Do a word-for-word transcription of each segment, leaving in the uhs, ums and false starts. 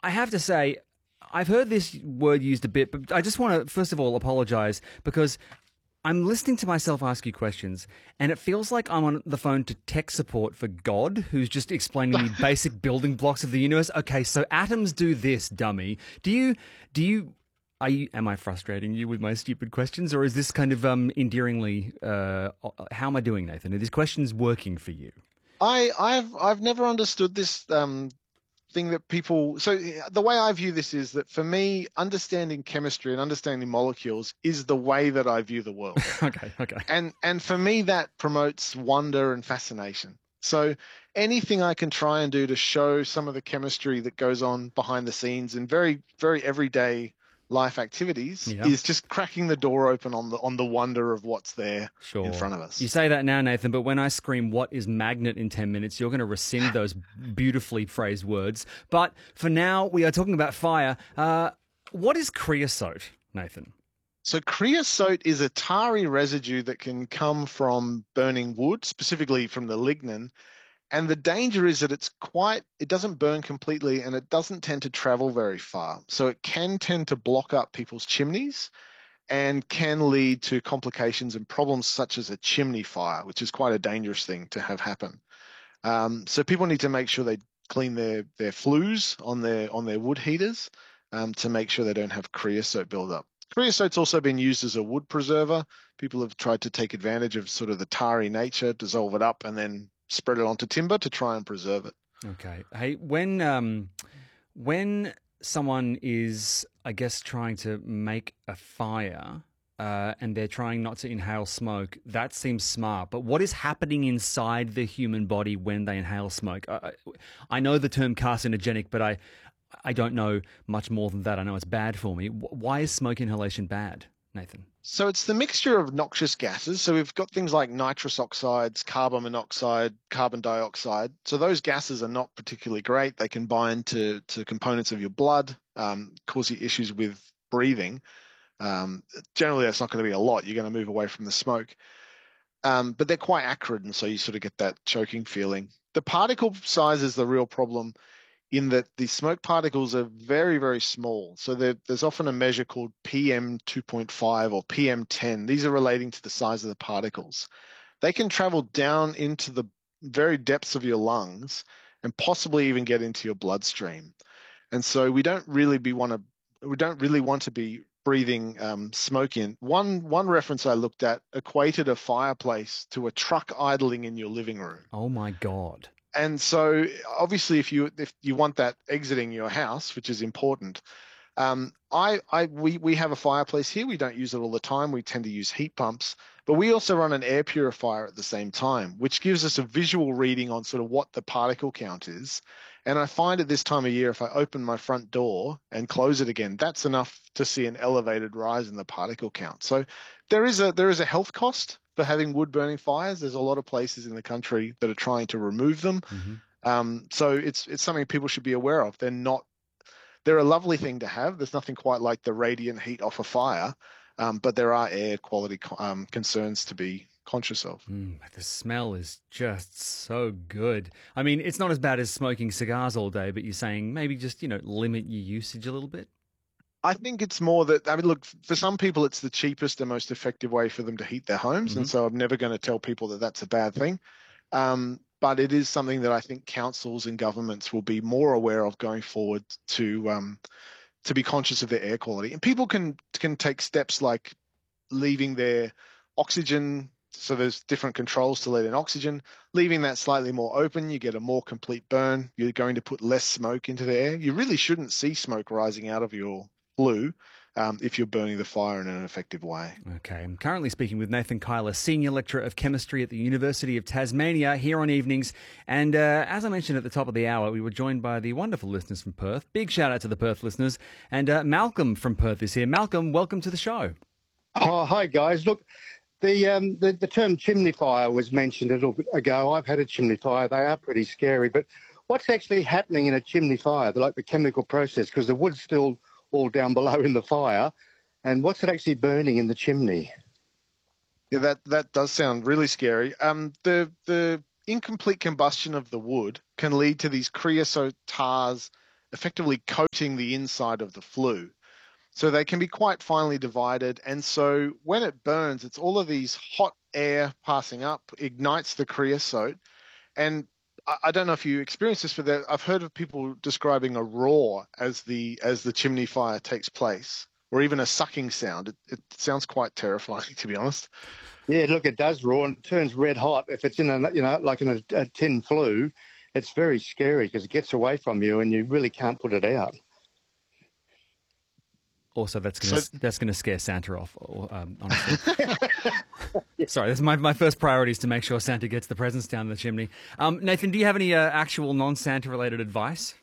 I have to say, I've heard this word used a bit, but I just want to, first of all, apologize because I'm listening to myself ask you questions, and it feels like I'm on the phone to tech support for God, who's just explaining me basic building blocks of the universe. Okay, so atoms do this, dummy. Do you, do you, are you, am I frustrating you with my stupid questions, or is this kind of um, endearingly, uh, how am I doing, Nathan? Are these questions working for you? I, I've I've never understood this um, thing that people. So the way I view this is that for me, understanding chemistry and understanding molecules is the way that I view the world. okay, okay. And and for me, that promotes wonder and fascination. So anything I can try and do to show some of the chemistry that goes on behind the scenes in very, very everyday life activities Yeah. is just cracking the door open on the on the wonder of what's there Sure. in front of You us. say that now, Nathan, but when I scream, what is magnet in ten minutes, you're going to rescind those beautifully phrased words. But for now, we are talking about fire. Uh, what is creosote, Nathan? So creosote is a tarry residue that can come from burning wood, specifically from the lignin. And the danger is that it's quite, it doesn't burn completely and it doesn't tend to travel very far. So it can tend to block up people's chimneys and can lead to complications and problems such as a chimney fire, which is quite a dangerous thing to have happen. Um, so people need to make sure they clean their, their flues on their on their wood heaters um, to make sure they don't have creosote buildup. Creosote's also been used as a wood preserver. People have tried to take advantage of sort of the tarry nature, dissolve it up, and then spread it onto timber to try and preserve it. Okay. Hey, when um, when someone is, I guess, trying to make a fire uh, and they're trying not to inhale smoke, that seems smart. But what is happening inside the human body when they inhale smoke? I, I know the term carcinogenic, but I I don't know much more than that. I know it's bad for me. Why is smoke inhalation bad, Nathan? So it's the mixture of noxious gases. So we've got things like nitrous oxides, carbon monoxide, carbon dioxide. So those gases are not particularly great. They can bind to, to components of your blood, um, cause you issues with breathing. Um, generally, that's not going to be a lot. You're going to move away from the smoke. Um, but they're quite acrid, and so you sort of get that choking feeling. The particle size is the real problem in that the smoke particles are very, very small. So there's often a measure called P M two point five or P M ten. These are relating to the size of the particles. They can travel down into the very depths of your lungs and possibly even get into your bloodstream. And so we don't really be want to we don't really want to be breathing um, smoke in. One one reference I looked at equated a fireplace to a truck idling in your living room. Oh my God. And so obviously if you if you want that exiting your house, which is important, um, I, I we we have a fireplace here. We don't use it all the time. We tend to use heat pumps, but we also run an air purifier at the same time, which gives us a visual reading on sort of what the particle count is. And I find at this time of year, if I open my front door and close it again, that's enough to see an elevated rise in the particle count. So there is a there is a health cost for having wood burning fires. There's a lot of places in the country that are trying to remove them. Mm-hmm. Um, so it's it's something people should be aware of. They're not they're a lovely thing to have. There's nothing quite like the radiant heat off a fire, um, but there are air quality um, concerns to be conscious of. Mm, the smell is just so good. I mean, it's not as bad as smoking cigars all day, but you're saying maybe just, you know, limit your usage a little bit? I think it's more that, I mean, look, for some people, it's the cheapest and most effective way for them to heat their homes. Mm-hmm. And so I'm never going to tell people that that's a bad thing. Um, but it is something that I think councils and governments will be more aware of going forward to um, to be conscious of their air quality. And people can can take steps like leaving their oxygen. So there's different controls to let in oxygen. Leaving that slightly more open, you get a more complete burn. You're going to put less smoke into the air. You really shouldn't see smoke rising out of your flue um, if you're burning the fire in an effective way. Okay, I'm currently speaking with Nathan Kyler, Senior Lecturer of Chemistry at the University of Tasmania, here on Evenings. And uh, as I mentioned at the top of the hour, we were joined by the wonderful listeners from Perth. Big shout out to the Perth listeners. And uh, Malcolm from Perth is here. Malcolm, welcome to the show. Oh, hi, guys. Look, the, um, the the term chimney fire was mentioned a little bit ago. I've had a chimney fire. They are pretty scary. But what's actually happening in a chimney fire, like the chemical process? Because the wood's still all down below in the fire. And what's it actually burning in the chimney? Yeah, that, that does sound really scary. Um, the the incomplete combustion of the wood can lead to these creosote tars effectively coating the inside of the flue. So they can be quite finely divided. And so when it burns, it's all of these hot air passing up, ignites the creosote. And I, I don't know if you experience this, but there, I've heard of people describing a roar as the as the chimney fire takes place, or even a sucking sound. It, it sounds quite terrifying, to be honest. Yeah, look, it does roar and it turns red hot. If it's in a, you know, like in a, a tin flue, it's very scary because it gets away from you and you really can't put it out. Also, that's going to So- that's going to scare Santa off. Um, honestly, sorry. That's my my first priority is to make sure Santa gets the presents down the chimney. Um, Nathan, do you have any uh, actual non-Santa related advice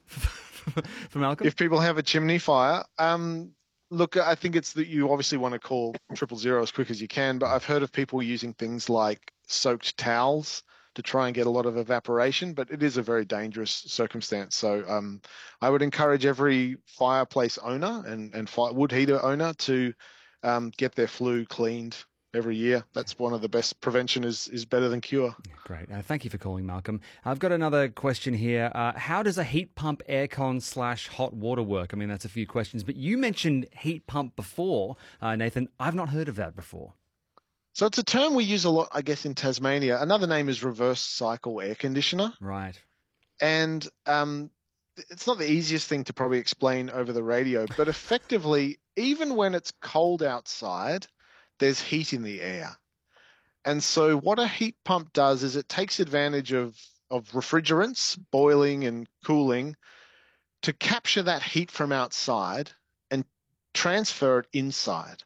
for Malcolm? If people have a chimney fire, um, look, I think it's that you obviously want to call triple zero as quick as you can, but I've heard of people using things like soaked towels to try and get a lot of evaporation, but it is a very dangerous circumstance. So um, I would encourage every fireplace owner and, and fire, wood heater owner to um, get their flue cleaned every year. That's one of the best. Prevention is, is better than cure. Great. Uh, thank you for calling, Malcolm. I've got another question here. Uh, how does a heat pump aircon slash hot water work? I mean, that's a few questions, but you mentioned heat pump before, uh, Nathan. I've not heard of that before. So it's a term we use a lot, I guess, in Tasmania. Another name is reverse cycle air conditioner. Right. And um, it's not the easiest thing to probably explain over the radio, but effectively, even when it's cold outside, there's heat in the air. And so what a heat pump does is it takes advantage of, of refrigerants, boiling and cooling, to capture that heat from outside and transfer it inside.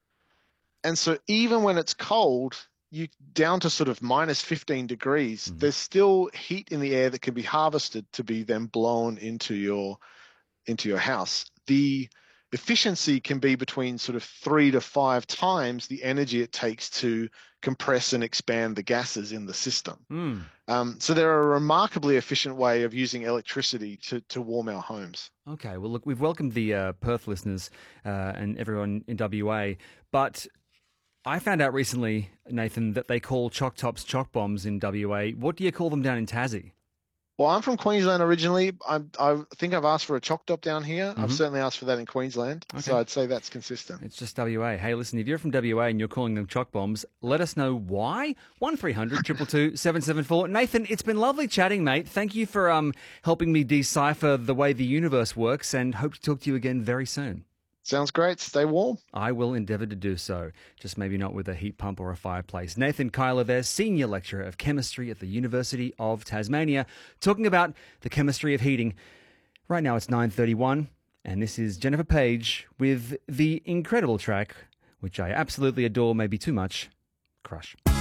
And so even when it's cold, you down to sort of minus fifteen degrees, Mhm. there's still heat in the air that can be harvested to be then blown into your into your house. The efficiency can be between sort of three to five times the energy it takes to compress and expand the gases in the system. Hmm. Um, so they're a remarkably efficient way of using electricity to, to warm our homes. Okay. Well, look, we've welcomed the uh, Perth listeners uh, and everyone in W A, but I found out recently, Nathan, that they call choc tops choc bombs in W A. What do you call them down in Tassie? Well, I'm from Queensland originally. I, I think I've asked for a choc top down here. Mhm. I've certainly asked for that in Queensland. So Okay. I'd say that's consistent. It's just W A. Hey, listen, if you're from W A and you're calling them choc bombs, let us know why. one three hundred two two two seven seven four. Nathan, it's been lovely chatting, mate. Thank you for um helping me decipher the way the universe works, and hope to talk to you again very soon. Sounds great. Stay warm. I will endeavour to do so, just maybe not with a heat pump or a fireplace. Nathan Kyler there, Senior Lecturer of Chemistry at the University of Tasmania, talking about the chemistry of heating. Right now it's nine thirty-one, and this is Jennifer Page with the incredible track, which I absolutely adore, maybe too much, Crush.